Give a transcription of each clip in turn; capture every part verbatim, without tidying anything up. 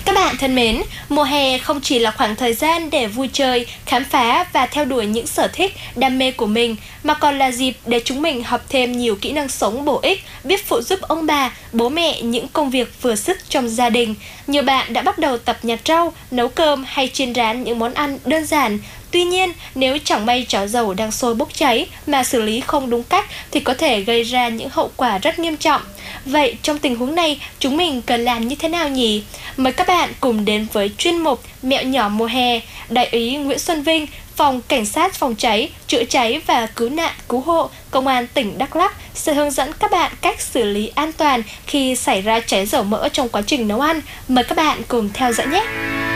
Các bạn thân mến, mùa hè không chỉ là khoảng thời gian để vui chơi, khám phá và theo đuổi những sở thích, đam mê của mình, mà còn là dịp để chúng mình học thêm nhiều kỹ năng sống bổ ích, biết phụ giúp ông bà, bố mẹ những công việc vừa sức trong gia đình. Nhiều bạn đã bắt đầu tập nhặt rau, nấu cơm hay chiên rán những món ăn đơn giản. Tuy nhiên, nếu chẳng may chảo dầu đang sôi bốc cháy mà xử lý không đúng cách thì có thể gây ra những hậu quả rất nghiêm trọng. Vậy trong tình huống này, chúng mình cần làm như thế nào nhỉ? Mời các bạn cùng đến với chuyên mục Mẹo nhỏ mùa hè. Đại úy Nguyễn Xuân Vinh, Phòng Cảnh sát Phòng cháy, Chữa cháy và Cứu nạn Cứu hộ, Công an tỉnh Đắk Lắk sẽ hướng dẫn các bạn cách xử lý an toàn khi xảy ra cháy dầu mỡ trong quá trình nấu ăn. Mời các bạn cùng theo dõi nhé!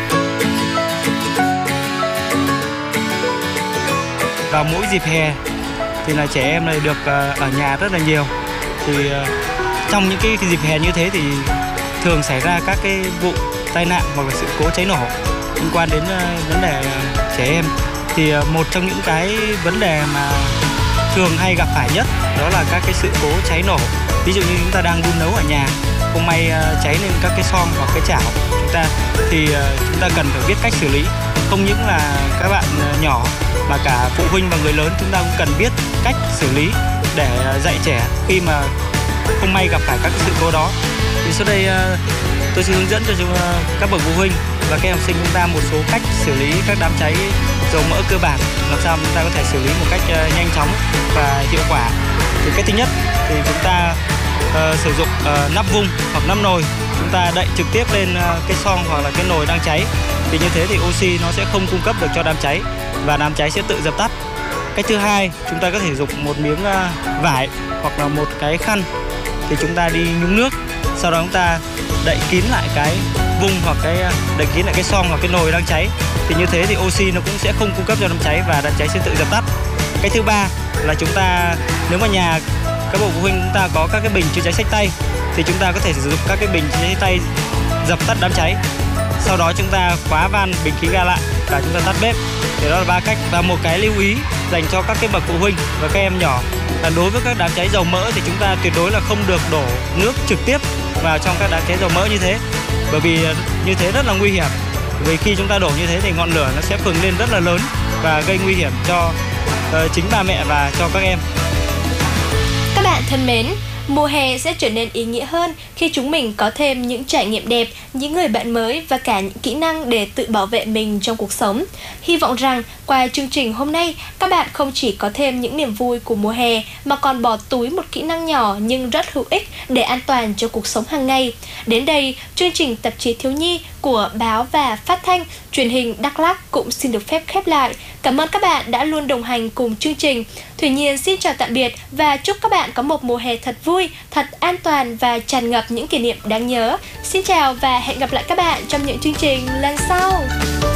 Vào mỗi dịp hè thì là trẻ em này được ở nhà rất là nhiều. Thì trong những cái dịp hè như thế thì thường xảy ra các cái vụ tai nạn hoặc là sự cố cháy nổ liên quan đến vấn đề trẻ em. Thì một trong những cái vấn đề mà thường hay gặp phải nhất đó là các cái sự cố cháy nổ. Ví dụ như chúng ta đang đun nấu ở nhà, không may cháy lên các cái xom hoặc cái chảo chúng ta, thì chúng ta cần phải biết cách xử lý. Không những là các bạn nhỏ mà cả phụ huynh và người lớn chúng ta cũng cần biết cách xử lý để dạy trẻ khi mà không may gặp phải các sự cố đó. Thì sau đây tôi sẽ hướng dẫn cho các bậc phụ huynh và các em học sinh chúng ta một số cách xử lý các đám cháy dầu mỡ cơ bản, làm sao chúng ta có thể xử lý một cách nhanh chóng và hiệu quả. Thì cái thứ nhất thì chúng ta uh, sử dụng uh, nắp vung hoặc nắp nồi, chúng ta đậy trực tiếp lên uh, cái xoong hoặc là cái nồi đang cháy. Thì như thế thì oxy nó sẽ không cung cấp được cho đám cháy và đám cháy sẽ tự dập tắt. Cách thứ hai, chúng ta có thể dùng một miếng uh, vải hoặc là một cái khăn, thì chúng ta đi nhúng nước, sau đó chúng ta đậy kín lại cái vung hoặc cái đậy kín lại cái xoong hoặc cái nồi đang cháy. Thì như thế thì oxy nó cũng sẽ không cung cấp cho đám cháy và đám cháy sẽ tự dập tắt. Cái thứ ba là chúng ta, nếu mà nhà các bậc phụ huynh chúng ta có các cái bình chữa cháy xách tay thì chúng ta có thể sử dụng các cái bình chữa cháy tay dập tắt đám cháy. Sau đó chúng ta khóa van bình khí ga lại và chúng ta tắt bếp. Thì đó là ba cách. Và một cái lưu ý dành cho các cái bậc phụ huynh và các em nhỏ là đối với các đám cháy dầu mỡ thì chúng ta tuyệt đối là không được đổ nước trực tiếp vào trong các đám cháy dầu mỡ như thế, bởi vì như thế rất là nguy hiểm. Vì khi chúng ta đổ như thế thì ngọn lửa nó sẽ phừng lên rất là lớn và gây nguy hiểm cho uh, chính ba mẹ và cho các em. Các bạn thân mến, mùa hè sẽ trở nên ý nghĩa hơn khi chúng mình có thêm những trải nghiệm đẹp, những người bạn mới và cả những kỹ năng để tự bảo vệ mình trong cuộc sống. Hy vọng rằng qua chương trình hôm nay, các bạn không chỉ có thêm những niềm vui của mùa hè mà còn bỏ túi một kỹ năng nhỏ nhưng rất hữu ích để an toàn cho cuộc sống hàng ngày. Đến đây, chương trình Tạp chí Thiếu nhi của Báo và Phát thanh Truyền hình Đắk Lắk cũng xin được phép khép lại. Cảm ơn các bạn đã luôn đồng hành cùng chương trình. Thủy Nhiên xin chào tạm biệt và chúc các bạn có một mùa hè thật vui, thật an toàn và tràn ngập những kỷ niệm đáng nhớ. Xin chào và hẹn gặp lại các bạn trong những chương trình lần sau.